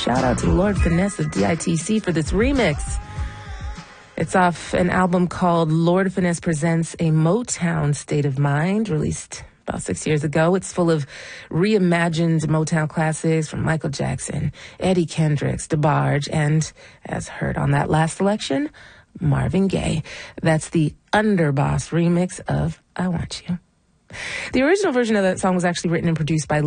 shout out to Lord Finesse of DITC for this remix. It's off an album called Lord Finesse Presents a Motown State of Mind, released about 6 years ago. It's full of reimagined Motown classics from Michael Jackson, Eddie Kendricks, DeBarge, and, as heard on that last selection, Marvin Gaye. That's the Underboss remix of I Want You. The original version of that song was actually written and produced by